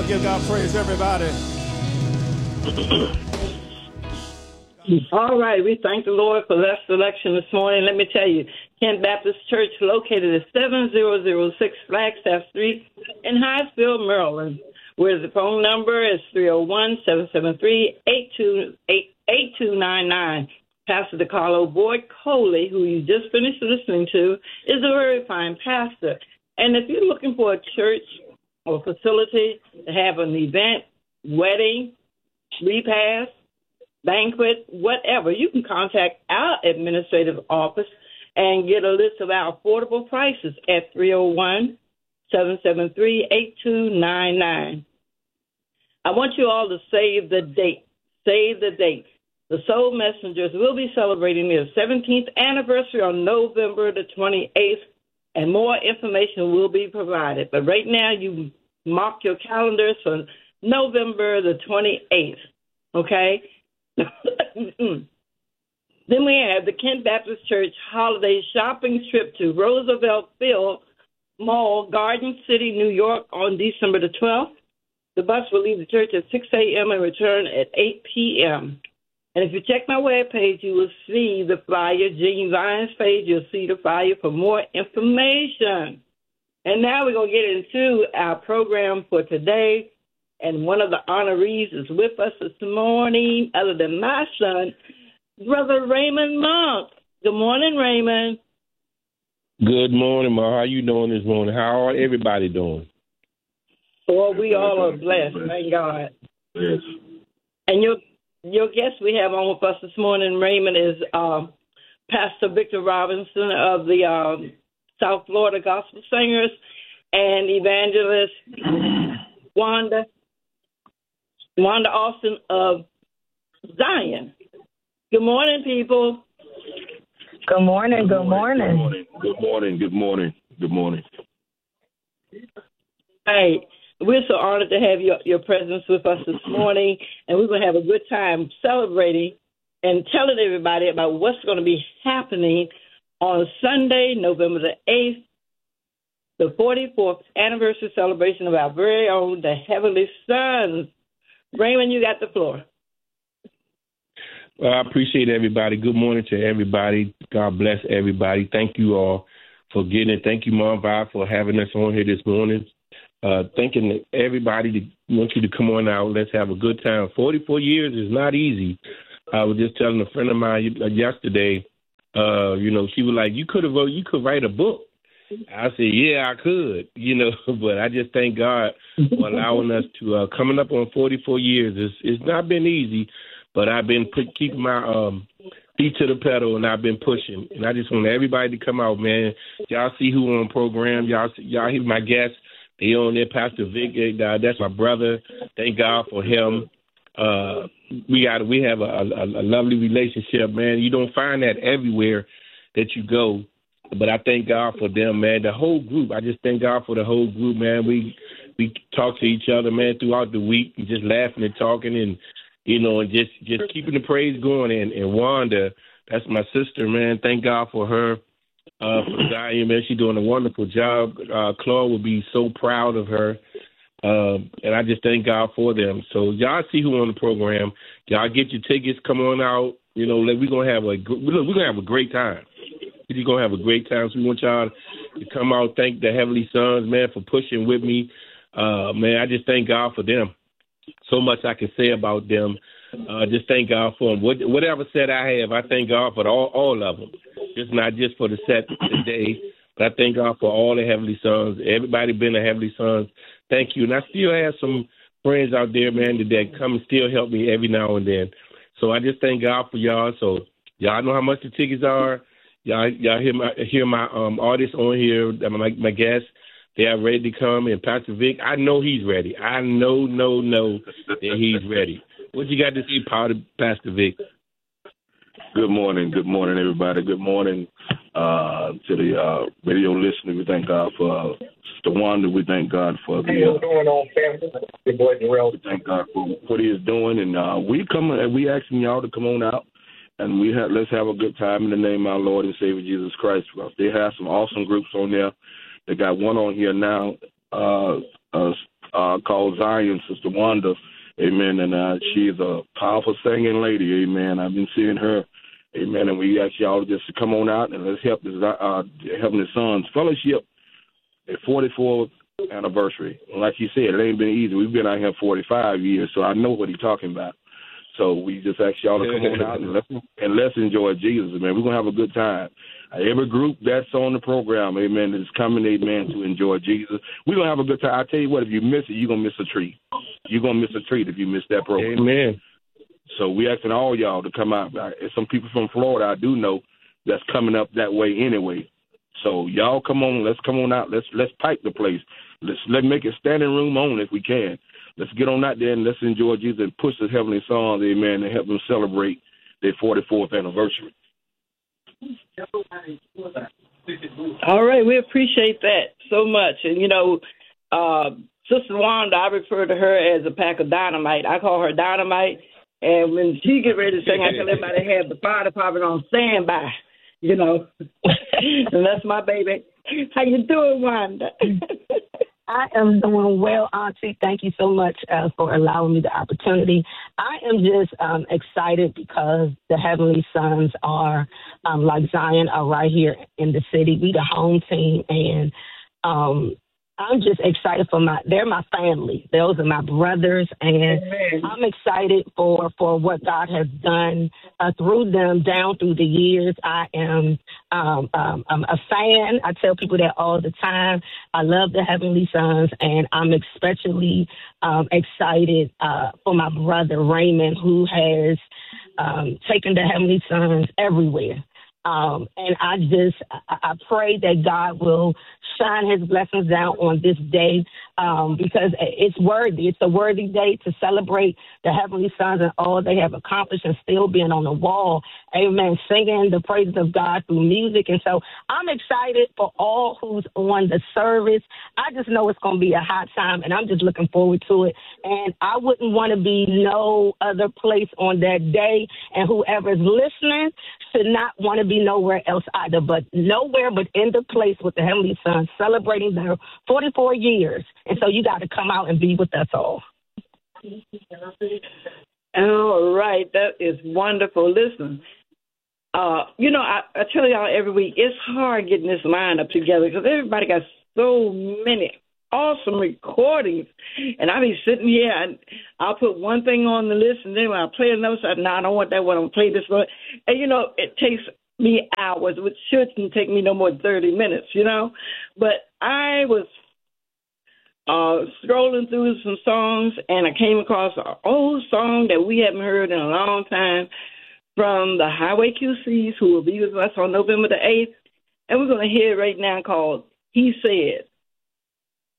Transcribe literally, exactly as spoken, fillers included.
give God praise, everybody. All right, we thank the Lord for that selection this morning. Let me tell you, Kent Baptist Church, located at seven thousand six Flagstaff Street in Hyattsville, Maryland, where the phone number is three oh one, seven seven three, eight two nine nine. Pastor DeCarlo Boyd Coley, who you just finished listening to, is a very fine pastor. And if you're looking for a church or facility to have an event, wedding, repast, banquet, whatever, you can contact our administrative office and get a list of our affordable prices at three oh one, seven seven three, eight two nine nine. I want you all to save the date. Save the date. The Soul Messengers will be celebrating their seventeenth anniversary on November the twenty-eighth, and more information will be provided. But right now, you mark your calendars for November the twenty-eighth, okay? Then we have the Kent Baptist Church holiday shopping trip to Roosevelt Field Mall, Garden City, New York on December the twelfth. The bus will leave the church at six a.m. and return at eight p.m. And if you check my webpage, you will see the flyer, Gene Zion's page. You'll see the flyer for more information. And now we're going to get into our program for today. And one of the honorees is with us this morning, other than my son, Brother Raymond Monk. Good morning, Raymond. Good morning, Ma. How you doing this morning? How are everybody doing? Well, we all are blessed, thank God. Yes. And your your guest we have on with us this morning, Raymond, is uh, Pastor Victor Robinson of the um, South Florida Gospel Singers and evangelist Wanda Wanda Austin of Zion. Good morning, people. Good morning. Good morning. Good morning. Good morning. Good morning. Good morning. Hey, we're so honored to have your, your presence with us this morning, and we're going to have a good time celebrating and telling everybody about what's going to be happening on Sunday, November the eighth, the forty-fourth anniversary celebration of our very own, the Heavenly Sons. Raymond, you got the floor. Well, I appreciate everybody. Good morning to everybody. God bless everybody. Thank you all for getting it. Thank you, Mom Vi, for having us on here this morning. Uh, thanking everybody to want you to come on out. Let's have a good time. forty-four years is not easy. I was just telling a friend of mine yesterday, uh, you know, she was like, you could have wrote, you could write a book. I said, yeah, I could, you know, but I just thank God for allowing us to, uh, coming up on forty-four years. It's, it's not been easy, but I've been put, keeping my um, feet to the pedal, and I've been pushing. And I just want everybody to come out, man. Y'all see who on program. Y'all, y'all hear my guests. They on there, Pastor Vic. Uh, that's my brother. Thank God for him. Uh, we got we have a, a, a lovely relationship, man. You don't find that everywhere that you go, but I thank God for them, man. The whole group. I just thank God for the whole group, man. We we talk to each other, man, throughout the week, and just laughing and talking, and you know, and just just keeping the praise going. And, and Wanda, that's my sister, man. Thank God for her. Uh, for Zion, man, she's doing a wonderful job. Uh, Claude will be so proud of her, uh, and I just thank God for them. So y'all see who on the program. Y'all get your tickets. Come on out. You know, we're gonna have a we're gonna have a great time. We're gonna have a great time. So we want y'all to come out. Thank the Heavenly Sons, man, for pushing with me. Uh, man, I just thank God for them. So much I can say about them. Uh, just thank God for them. What, whatever set I have, I thank God for all, all of them. Just not just for the set today, but I thank God for all the Heavenly Sons. Everybody been the Heavenly Sons. Thank you. And I still have some friends out there, man, that come and still help me every now and then. So I just thank God for y'all. So y'all know how much the tickets are. Y'all, y'all hear my hear my um, artists on here, my, my guests. They are ready to come. And Pastor Vic, I know he's ready. I know, know, know that he's ready. What you got to see, Pastor Vic? Good morning. Good morning, everybody. Good morning uh, to the uh, radio listener. We thank God for uh, Sister Wanda. We thank God for the. Uh, How you doing on family? Your boy Jarrell. We thank God for what He is doing, and uh, we come. We asking y'all to come on out, and we have let's have a good time in the name of our Lord and Savior Jesus Christ. They have some awesome groups on there. They got one on here now. Uh, uh, uh, called Zion, Sister Wanda. Amen. And uh, she's a powerful singing lady. Amen. I've been seeing her. Amen. And we ask y'all just to come on out and let's help this uh, Heavenly Sons Fellowship at forty-fourth anniversary. And like you said, it ain't been easy. We've been out here forty-five years, so I know what he's talking about. So we just ask y'all to come on out and let's, and let's enjoy Jesus, man. We're going to have a good time. Uh, every group that's on the program, amen, is coming, amen, to enjoy Jesus. We're going to have a good time. I tell you what, if you miss it, you're going to miss a treat. You're going to miss a treat if you miss that program. Amen. So we asking all y'all to come out. There's some people from Florida I do know that's coming up that way anyway. So y'all come on, let's come on out. Let's let's pipe the place. Let's let make it standing room on if we can. Let's get on out there and let's enjoy Jesus and push the Heavenly Sons, amen, and help them celebrate their forty-fourth anniversary. All right, we appreciate that so much. And, you know, uh, Sister Wanda, I refer to her as a pack of dynamite. I call her Dynamite. And when she get ready to sing, I tell everybody to have the fire department on standby, you know. And that's my baby. How you doing, Wanda? I am doing well, Auntie. Thank you so much uh, for allowing me the opportunity. I am just um, excited because the Heavenly Sons are, um, like Zion, are right here in the city. We the home team, and um, I'm just excited for my, they're my family. Those are my brothers, and Amen. I'm excited for, for what God has done uh, through them down through the years. I am um, um, I'm a fan. I tell people that all the time. I love the Heavenly Sons, and I'm especially um, excited uh, for my brother Raymond, who has um, taken the Heavenly Sons everywhere. Um, and I just, I, I pray that God will shine his blessings down on this day um, because it's worthy. It's a worthy day to celebrate the Heavenly Sons and all they have accomplished and still being on the wall. Amen. Singing the praises of God through music. And so I'm excited for all who's on the service. I just know it's going to be a hot time, and I'm just looking forward to it. And I wouldn't want to be no other place on that day. And whoever's listening should not want to be nowhere else either, but nowhere but in the place with the Heavenly Sons celebrating their forty-four years. And so you got to come out and be with us all. All right. That is wonderful. Listen, uh, you know, I, I tell y'all every week, it's hard getting this lineup together because everybody got so many awesome recordings. And I'll be sitting here and I'll put one thing on the list, and then when I play another side, no, I don't want that one. I'm going to play this one. And, you know, it takes me hours, which shouldn't take me no more than thirty minutes, you know. But I was uh, scrolling through some songs, and I came across an old song that we haven't heard in a long time from the Highway Q Cs, who will be with us on November the eighth. And we're going to hear it right now, called He Said.